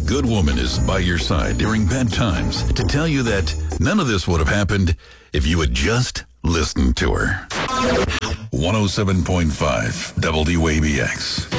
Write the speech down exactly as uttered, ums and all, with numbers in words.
good woman is by your side during bad times to tell you that none of this would have happened if you had just listened to her. one oh seven point five W A B X.